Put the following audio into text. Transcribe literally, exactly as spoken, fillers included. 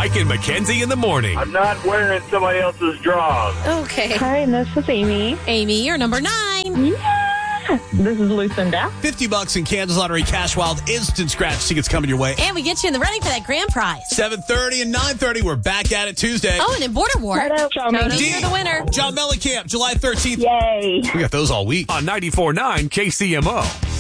Mike and Mackenzie in the morning. I'm not wearing somebody else's drawers. Okay. Hi, this is Amy. Amy, you're number nine. Yeah. This is Lucinda. fifty bucks in Kansas Lottery Cash Wild Instant Scratch tickets coming your way. And we get you in the running for that grand prize. seven thirty and nine thirty, we're back at it Tuesday. Oh, and in Border War. Hello, Tony, D. you're the winner. John Mellencamp, July thirteenth. Yay. We got those all week. On ninety-four point nine K C M O.